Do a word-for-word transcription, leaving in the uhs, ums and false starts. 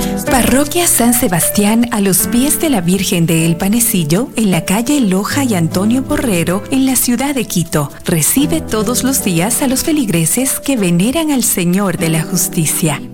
Parroquia San Sebastián a los pies de la Virgen de El Panecillo, en la calle Loja y Antonio Borrero, en la ciudad de Quito. Recibe todos los días a los feligreses que veneran al Señor de la Justicia.